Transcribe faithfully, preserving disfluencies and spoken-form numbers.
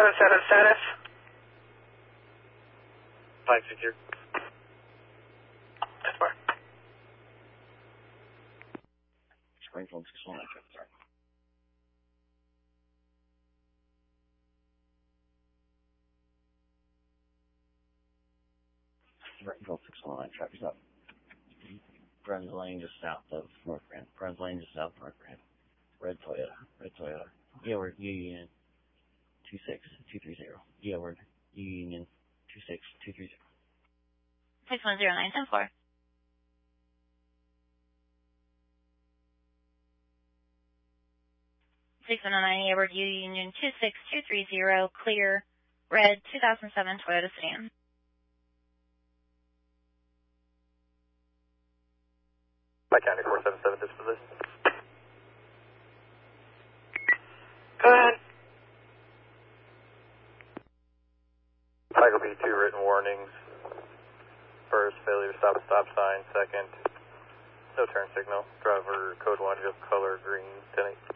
seven seven status. Five secure. That's fine. Springfield six one nine, sorry. Springfield six one nine, traffic's up. Friends Lane just south of North Grand. Friends Lane just south of North Grand. Red Toyota. Red Toyota. Yeah, we're Union two six two three zero. Yeah, we're Union two six two three zero. six one zero nine ten four. six one nine, yeah, we're Union two six two three zero. Clear. Red two thousand seven Toyota sedan. By County four seven seven disposition. Go ahead. Cycle B two written warnings. First, failure to stop at stop sign. Second, no turn signal. Driver code one, vehicle color green, ten eight.